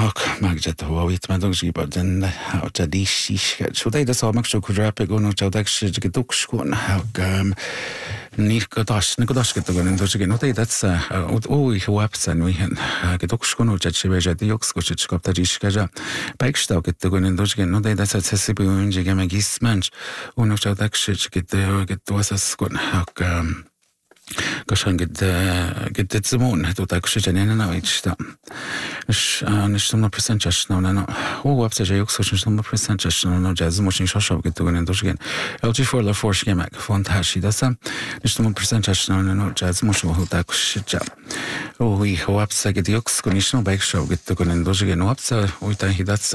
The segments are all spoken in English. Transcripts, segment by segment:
Ach, mag je to wait ma dog giba den ta di shish. Should I mag sho kudrape go no chawdak shit get duk shkun hag ni godash get go in dog no that's I webs and we get duk shkun no chat shibe jati yoks go shit skop ta dish kaja. Baiksta get go in dog no that's accessible in jige magis manch. Uno chawdak shit get was a skun hag Goshan get Simon to oxygen in an age. Nish some percentage no. Oh, website oxygen some percentage no jazz motion shop get to an again. LG for the force game font hashi that's nish some percentage no jazz motion who that shit. Oh, we website get the ox conditional bike shop get to go and again. Website with that's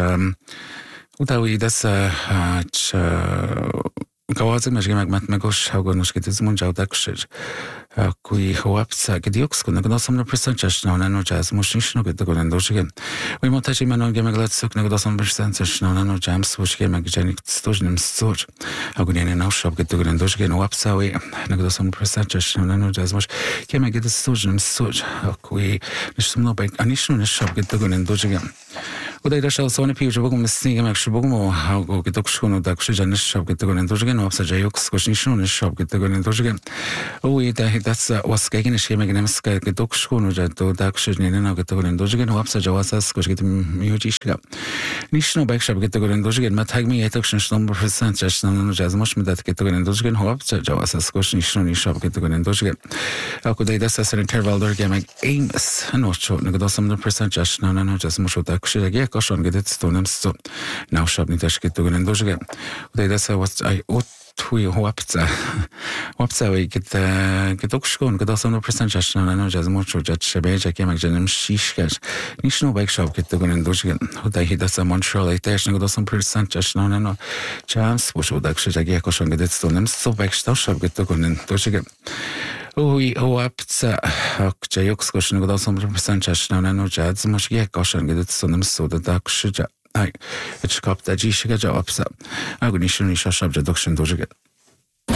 Kawazy mażgie magmatnego szałgo noszkityzmu działdak krzyż. Kui chłopca, kiedy joksku, no są na percentage no jazz muszniczno get tego nendożygiem. We montaży menon gemeglatsuk no są percentage no jam słuszkiem magjanik stożnym stocz. Agunienie na shop get tego nendożygiem chłopca we no są percentage no jazz musz gemeged stożnym stocz. Kui są no bek aniszno na shop get tego nendożygiem. Udaje się sony piłże bogum sniegiem jak szybogum hago get okszkono tak krzyżany shop get tego nendożygiem chłopca jajok skośniczno na shop get tego nendożygiem. Ui that's was gegen scheme genemska gedokschon oder do dakschne na getoren dojigen wapsa jawasas kosh getem miujiska nishno backshop getoren dojigen matag mi etokshn number percent just no jazz mosh medat getoren dojigen wapsa jawasas kosh nishno ni shop getoren dojigen akuday that's an interval der game aims no cho na godosam the percent just no jazz mosh dakshne ge koshon gedet stonem sto now shop ni tash getoren dojigen uday that's what I Tui wapsa we get okszkon, get also no percentage no jazz mocho judge shabeja kemak janem shishkash. Nishno bike shop get to go in dojigen. Uday he that's a Montreal like there's no some percentage no chance push udak shajagi koshon get stonem so bike shop get to go in dojigen. Ui wapsa jayok skoshn get also percentage no jazz moshgi koshon get stonem so the dak shija. It's cop that G shiga jawapsa. Agunishun shashab jadokshin dojigen.